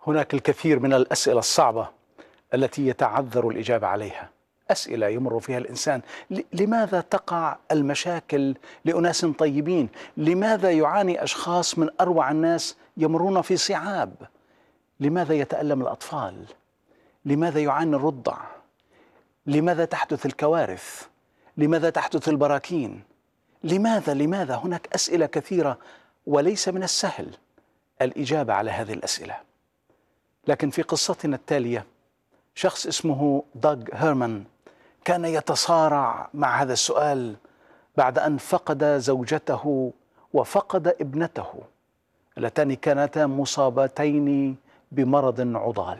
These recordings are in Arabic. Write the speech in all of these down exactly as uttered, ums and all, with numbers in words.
هناك الكثير من الأسئلة الصعبة التي يتعذر الإجابة عليها، أسئلة يمر فيها الإنسان. ل- لماذا تقع المشاكل لأناس طيبين؟ لماذا يعاني أشخاص من أروع الناس يمرون في صعاب؟ لماذا يتألم الأطفال؟ لماذا يعاني الرضع؟ لماذا تحدث الكوارث؟ لماذا تحدث البراكين؟ لماذا لماذا هناك أسئلة كثيرة، وليس من السهل الإجابة على هذه الأسئلة. لكن في قصتنا التالية شخص اسمه داغ هيرمان كان يتصارع مع هذا السؤال بعد أن فقد زوجته وفقد ابنته اللتان كانتا مصابتين بمرض عضال.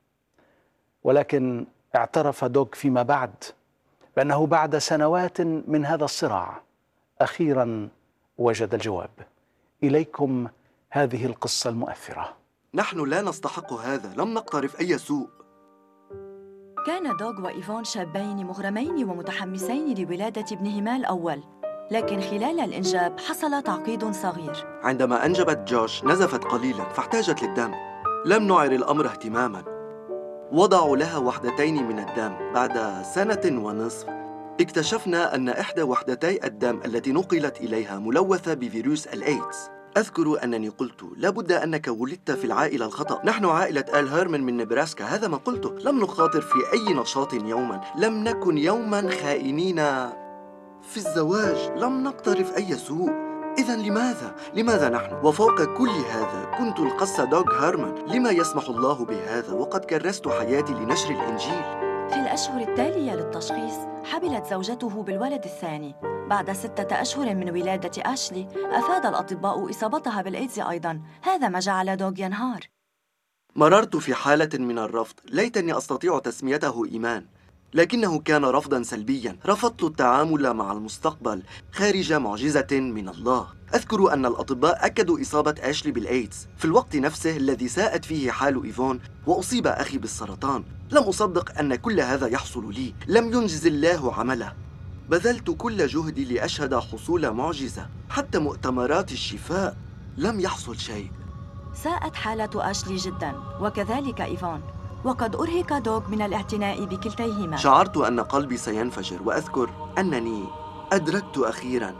ولكن اعترف دوغ فيما بعد بأنه بعد سنوات من هذا الصراع أخيرا وجد الجواب. إليكم هذه القصة المؤثرة. نحن لا نستحق هذا، لم نقترف أي سوء. كان دوغ وإيفون شابين مغرمين ومتحمسين لولادة ابنهما الأول، لكن خلال الإنجاب حصل تعقيد صغير. عندما أنجبت جوش نزفت قليلاً فاحتاجت للدم. لم نعر الأمر اهتماماً. وضعوا لها وحدتين من الدم. بعد سنة ونصف اكتشفنا أن إحدى وحدتي الدم التي نقلت إليها ملوثة بفيروس الإيدز. أذكر أنني قلت لابد أنك ولدت في العائلة الخطأ. نحن عائلة آل هيرمان من نبراسكا، هذا ما قلته. لم نخاطر في أي نشاط يوما، لم نكن يوما خائنين في الزواج، لم نقترف أي سوء. إذن لماذا؟ لماذا نحن؟ وفوق كل هذا كنت القس دوغ هيرمان. لما يسمح الله بهذا وقد كرست حياتي لنشر الإنجيل؟ في الأشهر التالية للتشخيص حبلت زوجته بالولد الثاني. بعد ستة أشهر من ولادة آشلي أفاد الأطباء إصابتها بالإيدز أيضاً. هذا ما جعل دوغ ينهار. مررت في حالة من الرفض، ليتني أستطيع تسميته إيمان، لكنه كان رفضاً سلبياً. رفضت التعامل مع المستقبل خارج معجزة من الله. أذكر أن الأطباء أكدوا إصابة آشلي بالإيدز في الوقت نفسه الذي ساءت فيه حال إيفون وأصيب أخي بالسرطان. لم أصدق أن كل هذا يحصل لي. لم ينجز الله عمله. بذلت كل جهدي لأشهد حصول معجزة، حتى مؤتمرات الشفاء لم يحصل شيء. ساءت حالة آشلي جداً، وكذلك إيفون، وقد أرهق دوغ من الاعتناء بكلتيهما. شعرت أن قلبي سينفجر، وأذكر أنني أدركت أخيراً